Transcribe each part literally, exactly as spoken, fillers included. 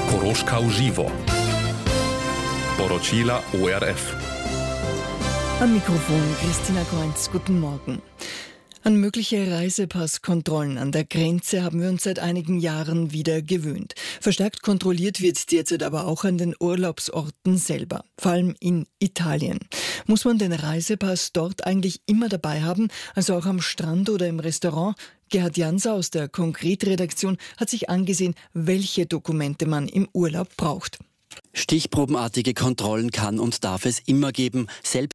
Koroška uživo. Poročila O R F. Am Mikrofon Christina Kreunz, guten Morgen. An mögliche Reisepasskontrollen an der Grenze haben wir uns seit einigen Jahren wieder gewöhnt. Verstärkt kontrolliert wird derzeit aber auch an den Urlaubsorten selber, vor allem in Italien. Muss man den Reisepass dort eigentlich immer dabei haben, also auch am Strand oder im Restaurant? Gerhard Janser aus der Konkret-Redaktion hat sich angesehen, welche Dokumente man im Urlaub braucht. Stichprobenartige Kontrollen kann und darf es immer geben, selbst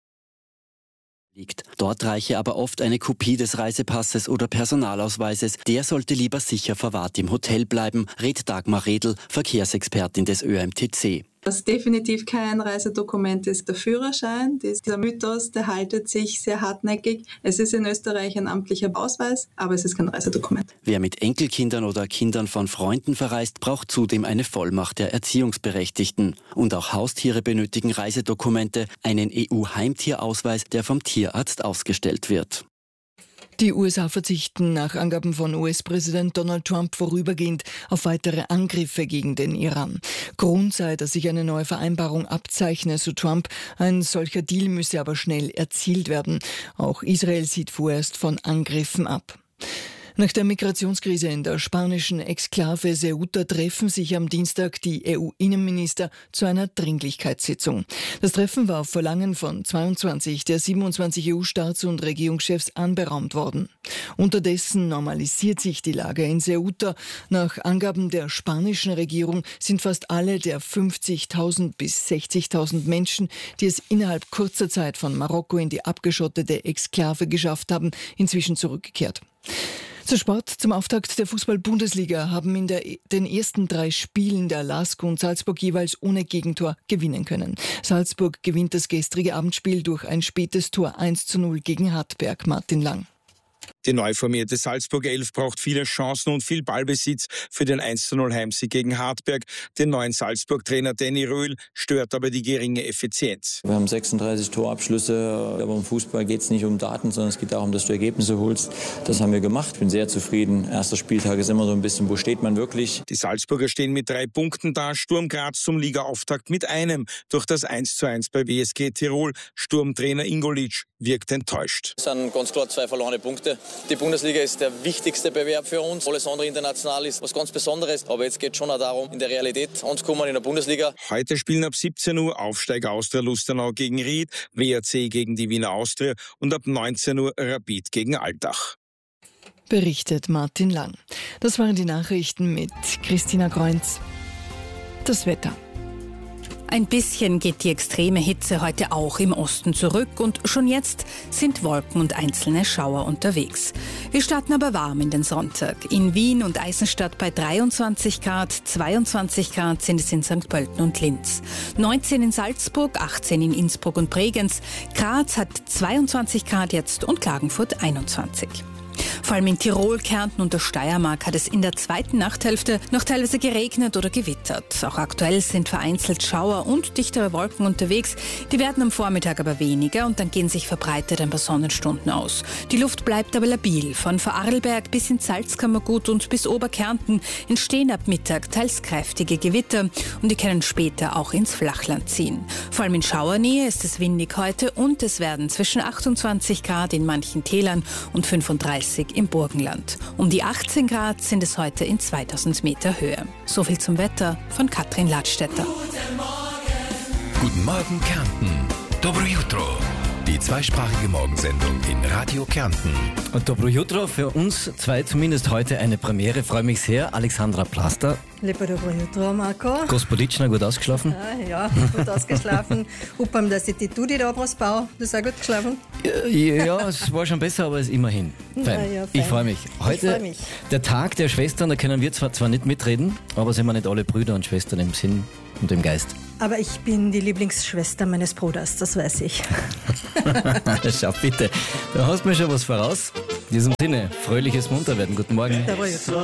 liegt. Dort reiche aber oft eine Kopie des Reisepasses oder Personalausweises. Der sollte lieber sicher verwahrt im Hotel bleiben, rät Dagmar Redl, Verkehrsexpertin des Ö M T C. Was definitiv kein Reisedokument ist, der Führerschein. Dieser Mythos, der haltet sich sehr hartnäckig. Es ist in Österreich ein amtlicher Ausweis, aber es ist kein Reisedokument. Wer mit Enkelkindern oder Kindern von Freunden verreist, braucht zudem eine Vollmacht der Erziehungsberechtigten. Und auch Haustiere benötigen Reisedokumente, einen E U-Heimtierausweis, der vom Tierarzt ausgestellt wird. Die U S A verzichten nach Angaben von U S-Präsident Donald Trump vorübergehend auf weitere Angriffe gegen den Iran. Grund sei, dass sich eine neue Vereinbarung abzeichne, so Trump. Ein solcher Deal müsse aber schnell erzielt werden. Auch Israel sieht vorerst von Angriffen ab. Nach der Migrationskrise in der spanischen Exklave Ceuta treffen sich am Dienstag die E U-Innenminister zu einer Dringlichkeitssitzung. Das Treffen war auf Verlangen von zweiundzwanzig der siebenundzwanzig E U-Staats- und Regierungschefs anberaumt worden. Unterdessen normalisiert sich die Lage in Ceuta. Nach Angaben der spanischen Regierung sind fast alle der fünfzigtausend bis sechzigtausend Menschen, die es innerhalb kurzer Zeit von Marokko in die abgeschottete Exklave geschafft haben, inzwischen zurückgekehrt. Zu Sport. Zum Auftakt der Fußball-Bundesliga haben in der, den ersten drei Spielen der LASK und Salzburg jeweils ohne Gegentor gewinnen können. Salzburg gewinnt das gestrige Abendspiel durch ein spätes Tor eins zu null gegen Hartberg. Martin Lang. Die neu formierte Salzburger Elf braucht viele Chancen und viel Ballbesitz für den eins zu null Heimsieg gegen Hartberg. Den neuen Salzburg-Trainer Danny Röhl stört aber die geringe Effizienz. Wir haben sechsunddreißig Torabschlüsse, aber im Fußball geht es nicht um Daten, sondern es geht darum, dass du Ergebnisse holst. Das haben wir gemacht. Ich bin sehr zufrieden. Erster Spieltag ist immer so ein bisschen, wo steht man wirklich? Die Salzburger stehen mit drei Punkten da. Sturm Graz zum Ligaauftakt mit einem durch das eins zu eins bei W S G Tirol. Sturmtrainer Ingolic wirkt enttäuscht. Es sind ganz klar zwei verlorene Punkte. Die Bundesliga ist der wichtigste Bewerb für uns. Alles andere international ist was ganz Besonderes. Aber jetzt geht es schon auch darum, in der Realität anzukommen in der Bundesliga. Heute spielen ab siebzehn Uhr Aufsteiger Austria Lustenau gegen Ried, W A C gegen die Wiener Austria und ab neunzehn Uhr Rapid gegen Altach. Berichtet Martin Lang. Das waren die Nachrichten mit Christina Kreunz. Das Wetter. Ein bisschen geht die extreme Hitze heute auch im Osten zurück und schon jetzt sind Wolken und einzelne Schauer unterwegs. Wir starten aber warm in den Sonntag. In Wien und Eisenstadt bei dreiundzwanzig Grad, zweiundzwanzig Grad sind es in Sankt Pölten und Linz. neunzehn in Salzburg, achtzehn in Innsbruck und Bregenz. Graz hat zweiundzwanzig Grad jetzt und Klagenfurt einundzwanzig. Vor allem in Tirol, Kärnten und der Steiermark hat es in der zweiten Nachthälfte noch teilweise geregnet oder gewittert. Auch aktuell sind vereinzelt Schauer und dichtere Wolken unterwegs. Die werden am Vormittag aber weniger und dann gehen sich verbreitet ein paar Sonnenstunden aus. Die Luft bleibt aber labil. Von Vorarlberg bis ins Salzkammergut und bis Oberkärnten entstehen ab Mittag teils kräftige Gewitter und die können später auch ins Flachland ziehen. Vor allem in Schauernähe ist es windig heute und es werden zwischen achtundzwanzig Grad in manchen Tälern und fünfunddreißig im Burgenland. Um die achtzehn Grad sind es heute in zweitausend Meter Höhe. So viel zum Wetter von Katrin Ladstätter. Guten Morgen. Guten Morgen Kärnten. Dobro jutro. Die zweisprachige Morgensendung in Radio Kärnten. Und Dobro jutro, für uns zwei zumindest heute eine Premiere. Freue mich sehr. Alexandra Plaster. Lepo dobro jutro, Marko. Gospoditschna, gut ausgeschlafen? Ah, ja, gut ausgeschlafen. Upam, dass ich die tudi dobro spal. Du hast auch gut geschlafen? Ja, ja, es war schon besser, aber es ist immerhin. Fein. Ja, fein. Ich freue mich. Heute ich freu mich. Der Tag der Schwestern, da können wir zwar, zwar nicht mitreden, aber sind wir nicht alle Brüder und Schwestern im Sinn und im Geist. Aber ich bin die Lieblingsschwester meines Bruders, das weiß ich. Schau bitte, da hast du mir schon was voraus. In diesem Sinne, fröhliches Munterwerden. Guten Morgen. Dobro jutro.